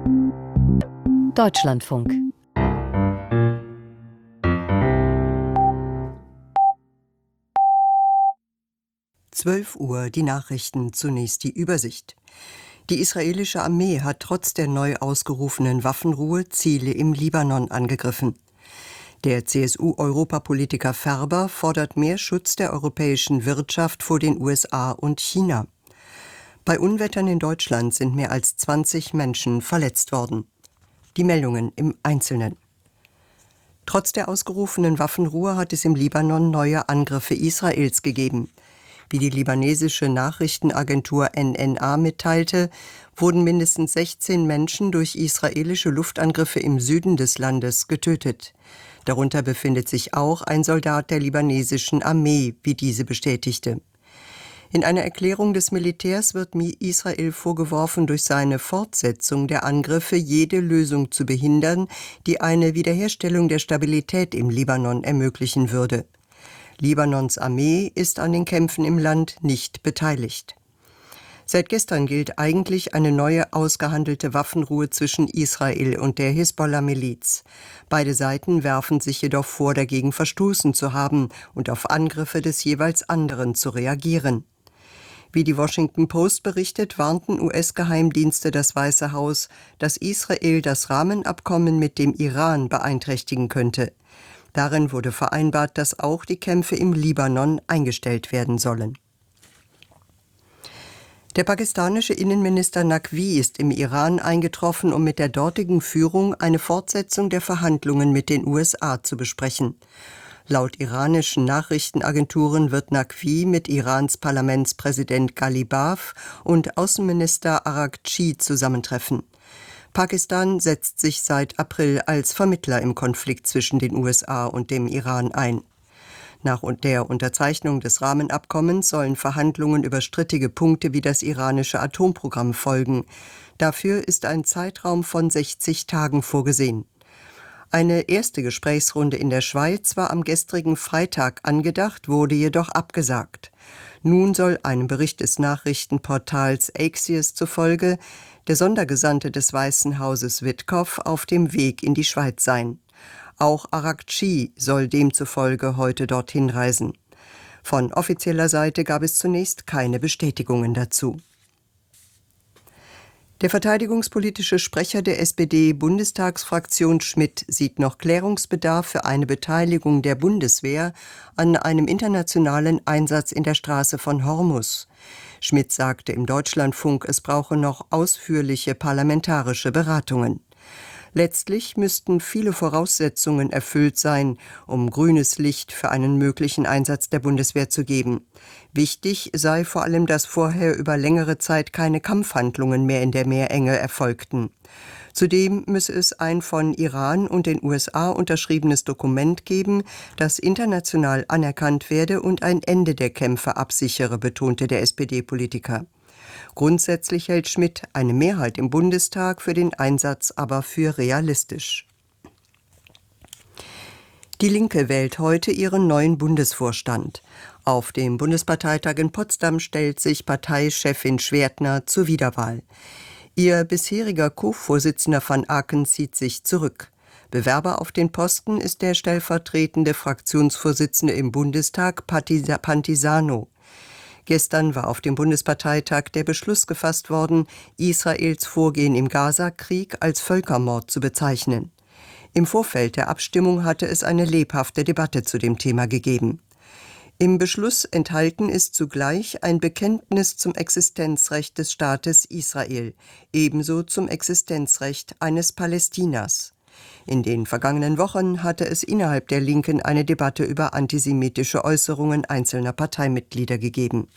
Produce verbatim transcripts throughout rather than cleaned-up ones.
Deutschlandfunk. zwölf Uhr, die Nachrichten, zunächst die Übersicht. Die israelische Armee hat trotz der neu ausgerufenen Waffenruhe Ziele im Libanon angegriffen. Der C S U-Europapolitiker Ferber fordert mehr Schutz der europäischen Wirtschaft vor den U S A und China. Bei Unwettern in Deutschland sind mehr als zwanzig Menschen verletzt worden. Die Meldungen im Einzelnen. Trotz der ausgerufenen Waffenruhe hat es im Libanon neue Angriffe Israels gegeben. Wie die libanesische Nachrichtenagentur N N A mitteilte, wurden mindestens sechzehn Menschen durch israelische Luftangriffe im Süden des Landes getötet. Darunter befindet sich auch ein Soldat der libanesischen Armee, wie diese bestätigte. In einer Erklärung des Militärs wird Israel vorgeworfen, durch seine Fortsetzung der Angriffe jede Lösung zu behindern, die eine Wiederherstellung der Stabilität im Libanon ermöglichen würde. Libanons Armee ist an den Kämpfen im Land nicht beteiligt. Seit gestern gilt eigentlich eine neue ausgehandelte Waffenruhe zwischen Israel und der Hisbollah-Miliz. Beide Seiten werfen sich jedoch vor, dagegen verstoßen zu haben und auf Angriffe des jeweils anderen zu reagieren. Wie die Washington Post berichtet, warnten U S-Geheimdienste das Weiße Haus, dass Israel das Rahmenabkommen mit dem Iran beeinträchtigen könnte. Darin wurde vereinbart, dass auch die Kämpfe im Libanon eingestellt werden sollen. Der pakistanische Innenminister Naqvi ist im Iran eingetroffen, um mit der dortigen Führung eine Fortsetzung der Verhandlungen mit den U S A zu besprechen. Laut iranischen Nachrichtenagenturen wird Naqvi mit Irans Parlamentspräsident Ghalibaf und Außenminister Araghchi zusammentreffen. Pakistan setzt sich seit April als Vermittler im Konflikt zwischen den U S A und dem Iran ein. Nach der Unterzeichnung des Rahmenabkommens sollen Verhandlungen über strittige Punkte wie das iranische Atomprogramm folgen. Dafür ist ein Zeitraum von sechzig Tagen vorgesehen. Eine erste Gesprächsrunde in der Schweiz war am gestrigen Freitag angedacht, wurde jedoch abgesagt. Nun soll einem Bericht des Nachrichtenportals Axios zufolge der Sondergesandte des Weißen Hauses Witkoff auf dem Weg in die Schweiz sein. Auch Araghchi soll demzufolge heute dorthin reisen. Von offizieller Seite gab es zunächst keine Bestätigungen dazu. Der verteidigungspolitische Sprecher der S P D-Bundestagsfraktion Schmidt sieht noch Klärungsbedarf für eine Beteiligung der Bundeswehr an einem internationalen Einsatz in der Straße von Hormuz. Schmidt sagte im Deutschlandfunk, es brauche noch ausführliche parlamentarische Beratungen. Letztlich müssten viele Voraussetzungen erfüllt sein, um grünes Licht für einen möglichen Einsatz der Bundeswehr zu geben. Wichtig sei vor allem, dass vorher über längere Zeit keine Kampfhandlungen mehr in der Meerenge erfolgten. Zudem müsse es ein von Iran und den U S A unterschriebenes Dokument geben, das international anerkannt werde und ein Ende der Kämpfe absichere, betonte der S P D-Politiker. Grundsätzlich hält Schmidt eine Mehrheit im Bundestag für den Einsatz aber für realistisch. Die Linke wählt heute ihren neuen Bundesvorstand. Auf dem Bundesparteitag in Potsdam stellt sich Parteichefin Schwertner zur Wiederwahl. Ihr bisheriger Co-Vorsitzender van Aken zieht sich zurück. Bewerber auf den Posten ist der stellvertretende Fraktionsvorsitzende im Bundestag Pantisano. Gestern war auf dem Bundesparteitag der Beschluss gefasst worden, Israels Vorgehen im Gaza-Krieg als Völkermord zu bezeichnen. Im Vorfeld der Abstimmung hatte es eine lebhafte Debatte zu dem Thema gegeben. Im Beschluss enthalten ist zugleich ein Bekenntnis zum Existenzrecht des Staates Israel, ebenso zum Existenzrecht eines Palästinas. In den vergangenen Wochen hatte es innerhalb der Linken eine Debatte über antisemitische Äußerungen einzelner Parteimitglieder gegeben.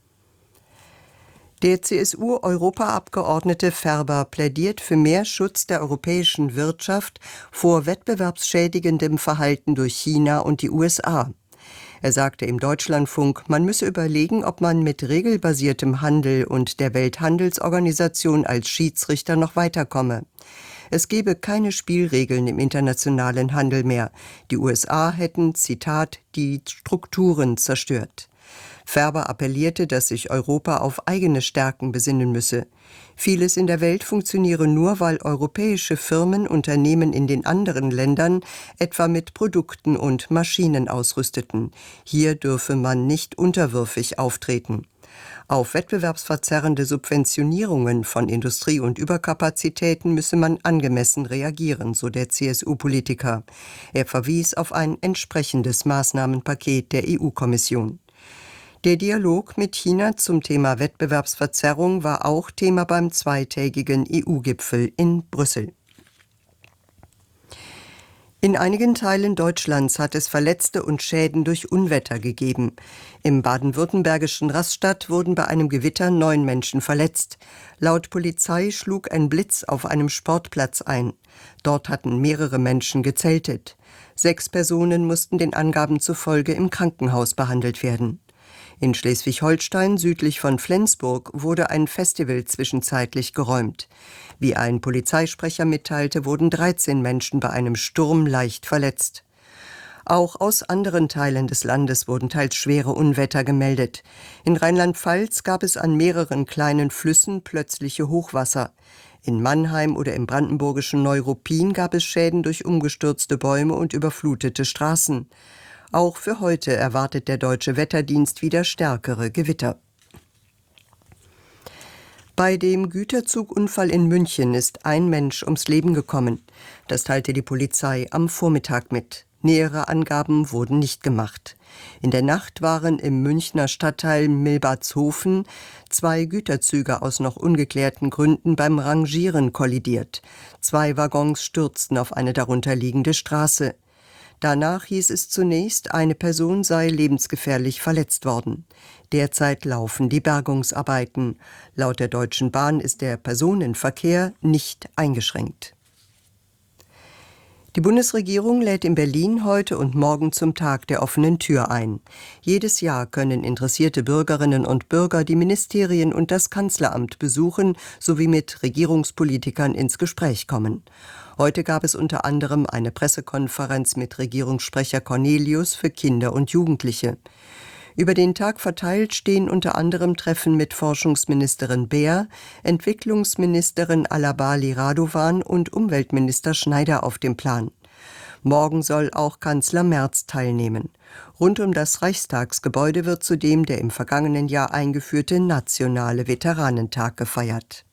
Der C S U-Europaabgeordnete Ferber plädiert für mehr Schutz der europäischen Wirtschaft vor wettbewerbsschädigendem Verhalten durch China und die U S A. Er sagte im Deutschlandfunk, man müsse überlegen, ob man mit regelbasiertem Handel und der Welthandelsorganisation als Schiedsrichter noch weiterkomme. Es gebe keine Spielregeln im internationalen Handel mehr. Die U S A hätten, Zitat, die Strukturen zerstört. Ferber appellierte, dass sich Europa auf eigene Stärken besinnen müsse. Vieles in der Welt funktioniere nur, weil europäische Firmen Unternehmen in den anderen Ländern etwa mit Produkten und Maschinen ausrüsteten. Hier dürfe man nicht unterwürfig auftreten. Auf wettbewerbsverzerrende Subventionierungen von Industrie- und Überkapazitäten müsse man angemessen reagieren, so der C S U-Politiker. Er verwies auf ein entsprechendes Maßnahmenpaket der E U-Kommission. Der Dialog mit China zum Thema Wettbewerbsverzerrung war auch Thema beim zweitägigen E U-Gipfel in Brüssel. In einigen Teilen Deutschlands hat es Verletzte und Schäden durch Unwetter gegeben. Im baden-württembergischen Rastatt wurden bei einem Gewitter neun Menschen verletzt. Laut Polizei schlug ein Blitz auf einem Sportplatz ein. Dort hatten mehrere Menschen gezeltet. Sechs Personen mussten den Angaben zufolge im Krankenhaus behandelt werden. In Schleswig-Holstein, südlich von Flensburg, wurde ein Festival zwischenzeitlich geräumt. Wie ein Polizeisprecher mitteilte, wurden dreizehn Menschen bei einem Sturm leicht verletzt. Auch aus anderen Teilen des Landes wurden teils schwere Unwetter gemeldet. In Rheinland-Pfalz gab es an mehreren kleinen Flüssen plötzliche Hochwasser. In Mannheim oder im brandenburgischen Neuruppin gab es Schäden durch umgestürzte Bäume und überflutete Straßen. Auch für heute erwartet der Deutsche Wetterdienst wieder stärkere Gewitter. Bei dem Güterzugunfall in München ist ein Mensch ums Leben gekommen. Das teilte die Polizei am Vormittag mit. Nähere Angaben wurden nicht gemacht. In der Nacht waren im Münchner Stadtteil Milbertshofen zwei Güterzüge aus noch ungeklärten Gründen beim Rangieren kollidiert. Zwei Waggons stürzten auf eine darunterliegende Straße. Danach hieß es zunächst, eine Person sei lebensgefährlich verletzt worden. Derzeit laufen die Bergungsarbeiten. Laut der Deutschen Bahn ist der Personenverkehr nicht eingeschränkt. Die Bundesregierung lädt in Berlin heute und morgen zum Tag der offenen Tür ein. Jedes Jahr können interessierte Bürgerinnen und Bürger die Ministerien und das Kanzleramt besuchen sowie mit Regierungspolitikern ins Gespräch kommen. Heute gab es unter anderem eine Pressekonferenz mit Regierungssprecher Cornelius für Kinder und Jugendliche. Über den Tag verteilt stehen unter anderem Treffen mit Forschungsministerin Beer, Entwicklungsministerin Alabali Radovan und Umweltminister Schneider auf dem Plan. Morgen soll auch Kanzler Merz teilnehmen. Rund um das Reichstagsgebäude wird zudem der im vergangenen Jahr eingeführte Nationale Veteranentag gefeiert.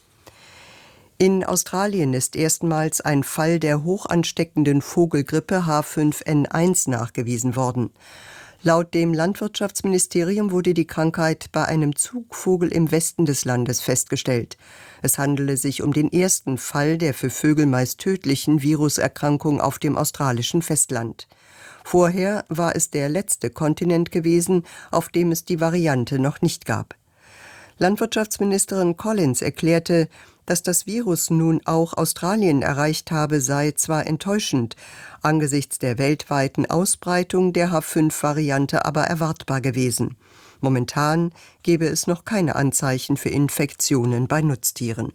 In Australien ist erstmals ein Fall der hochansteckenden Vogelgrippe H fünf N eins nachgewiesen worden. Laut dem Landwirtschaftsministerium wurde die Krankheit bei einem Zugvogel im Westen des Landes festgestellt. Es handele sich um den ersten Fall der für Vögel meist tödlichen Viruserkrankung auf dem australischen Festland. Vorher war es der letzte Kontinent gewesen, auf dem es die Variante noch nicht gab. Landwirtschaftsministerin Collins erklärte, dass das Virus nun auch Australien erreicht habe, sei zwar enttäuschend, angesichts der weltweiten Ausbreitung der H fünf Variante aber erwartbar gewesen. Momentan gebe es noch keine Anzeichen für Infektionen bei Nutztieren.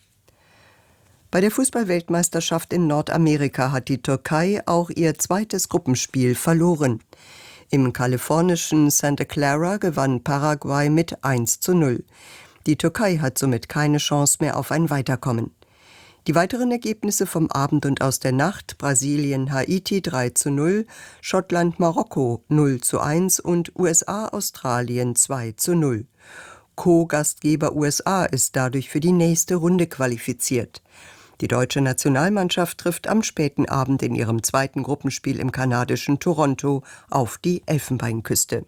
Bei der Fußball-Weltmeisterschaft in Nordamerika hat die Türkei auch ihr zweites Gruppenspiel verloren. Im kalifornischen Santa Clara gewann Paraguay mit eins zu null. Die Türkei hat somit keine Chance mehr auf ein Weiterkommen. Die weiteren Ergebnisse vom Abend und aus der Nacht: Brasilien-Haiti drei zu null, Schottland-Marokko null zu eins und U S A-Australien zwei zu null. Co-Gastgeber U S A ist dadurch für die nächste Runde qualifiziert. Die deutsche Nationalmannschaft trifft am späten Abend in ihrem zweiten Gruppenspiel im kanadischen Toronto auf die Elfenbeinküste.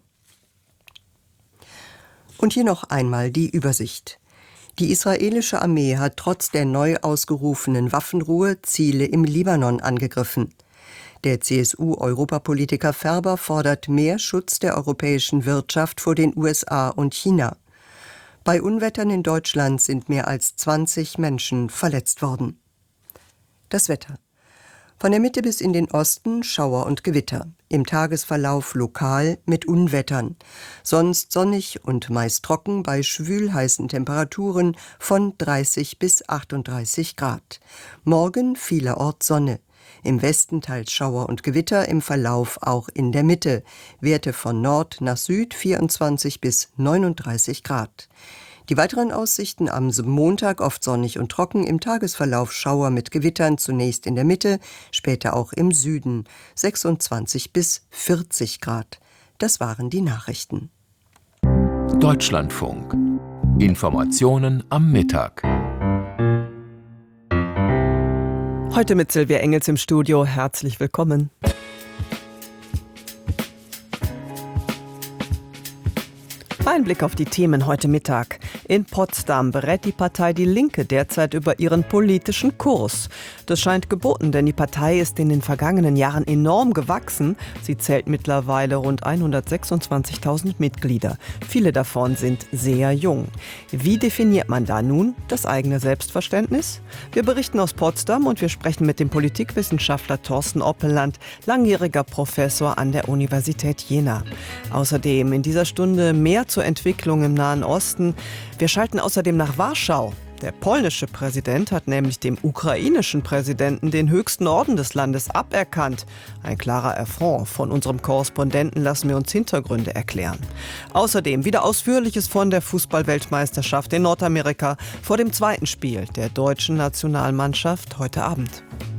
Und hier noch einmal die Übersicht. Die israelische Armee hat trotz der neu ausgerufenen Waffenruhe Ziele im Libanon angegriffen. Der C S U-Europapolitiker Ferber fordert mehr Schutz der europäischen Wirtschaft vor den U S A und China. Bei Unwettern in Deutschland sind mehr als zwanzig Menschen verletzt worden. Das Wetter. Von der Mitte bis in den Osten Schauer und Gewitter. Im Tagesverlauf lokal mit Unwettern. Sonst sonnig und meist trocken bei schwül-heißen Temperaturen von dreißig bis achtunddreißig Grad. Morgen vielerorts Sonne. Im Westen teils Schauer und Gewitter, im Verlauf auch in der Mitte. Werte von Nord nach Süd vierundzwanzig bis neununddreißig Grad. Die weiteren Aussichten: am Montag oft sonnig und trocken, im Tagesverlauf Schauer mit Gewittern, zunächst in der Mitte, später auch im Süden, sechsundzwanzig bis vierzig Grad. Das waren die Nachrichten. Deutschlandfunk. Informationen am Mittag. Heute mit Silvia Engels im Studio. Herzlich willkommen. Ein Blick auf die Themen heute Mittag. In Potsdam berät die Partei Die Linke derzeit über ihren politischen Kurs. Das scheint geboten, denn die Partei ist in den vergangenen Jahren enorm gewachsen. Sie zählt mittlerweile rund hundertsechsundzwanzigtausend Mitglieder. Viele davon sind sehr jung. Wie definiert man da nun das eigene Selbstverständnis? Wir berichten aus Potsdam und wir sprechen mit dem Politikwissenschaftler Thorsten Oppeland, langjähriger Professor an der Universität Jena. Außerdem in dieser Stunde mehr zur Entwicklung im Nahen Osten. Wir schalten außerdem nach Warschau. Der polnische Präsident hat nämlich dem ukrainischen Präsidenten den höchsten Orden des Landes aberkannt. Ein klarer Affront. Von unserem Korrespondenten lassen wir uns Hintergründe erklären. Außerdem wieder Ausführliches von der Fußball-Weltmeisterschaft in Nordamerika vor dem zweiten Spiel der deutschen Nationalmannschaft heute Abend.